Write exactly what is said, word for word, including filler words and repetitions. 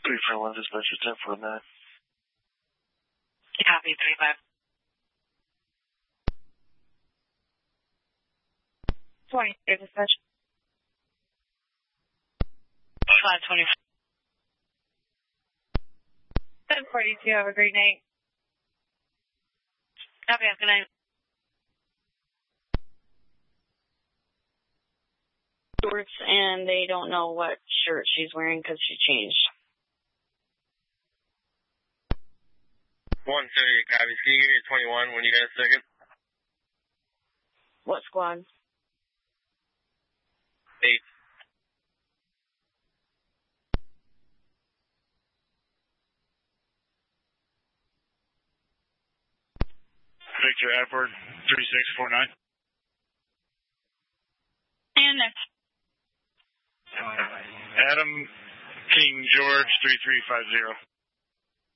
three four one, dispatcher ten four nine. Copy, three five. twenty, dispatch. five twenty. seven forty-two, have a great night. Copy, have a good night. Shorts, and they don't know what shirt she's wearing because she changed. one thirty, copy. Can you give me a twenty-one when you got a second? What squad? Eight. Victor Edward, three six four nine. And next. Adam King George, three three five zero.